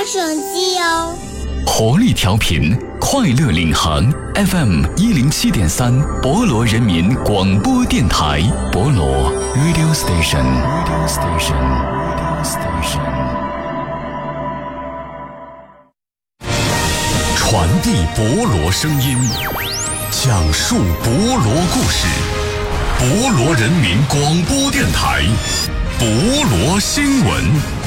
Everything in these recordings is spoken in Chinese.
省机哦。 活力调频，快乐领航 FM107.3，博罗人民广播电台，博罗 Radio Station。传递博罗声音，讲述博罗故事，博罗人民广播电台，博罗新闻。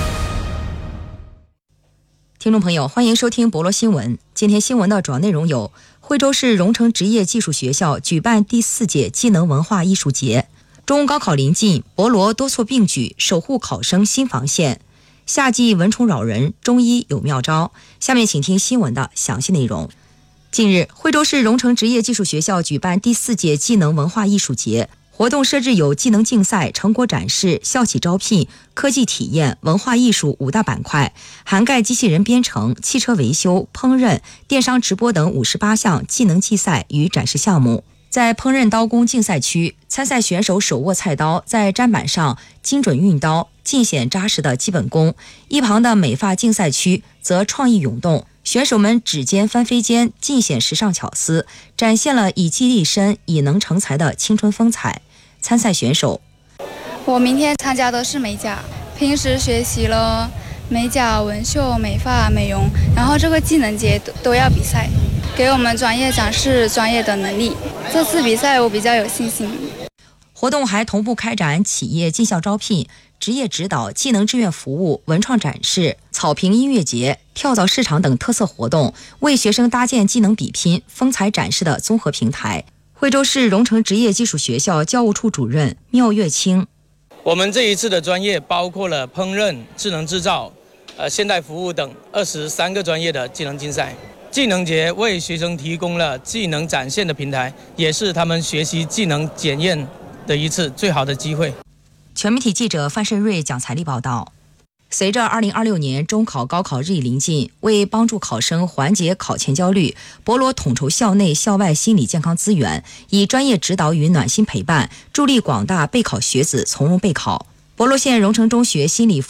听众朋友，欢迎收听博罗新闻。今天新闻的主要内容有：惠州市荣成职业技术学校举办第4届技能文化艺术节；中高考临近，博罗多措并举，守护考生新防线；夏季蚊虫扰人，中医有妙招。下面请听新闻的详细内容。近日，惠州市荣成职业技术学校举办第4届技能文化艺术节。活动设置有技能竞赛、成果展示、校企招聘、科技体验、文化艺术5大板块，涵盖机器人编程、汽车维修、烹饪、电商直播等58项技能竞赛与展示项目。在烹饪刀工竞赛区，参赛选手手握菜刀，在砧板上精准运刀，尽显扎实的基本功。一旁的美发竞赛区则创意涌动，选手们指尖翻飞肩，尽显时尚巧思，展现了以技立身、以能成才的青春风采。参赛选手： 我明天参加的是美甲，平时学习了美甲、纹绣、美发、美容，然后这个技能节都要比赛，给我们专业展示专业的能力。这次比赛我比较有信心。 活动还同步开展企业进校招聘、职业指导、技能志愿服务、文创展示、草坪音乐节、跳蚤市场等特色活动，为学生搭建技能比拼、风采展示的综合平台。惠州市荣成职业技术学校教务处主任缪月清： 我们这一次的专业包括了烹饪、智能制造、现代服务等23个专业的技能竞赛。技能节为学生提供了技能展现的平台，也是他们学习技能检验的一次最好的机会。 全媒体记者范胜瑞、蒋彩丽报道。随着2026年中考、高考日益临近，为帮助考生缓解考前焦虑，博罗统筹校内校外心理健康资源，以专业指导与暖心陪伴，助力广大备考学子从容备考。博罗县荣成中学心理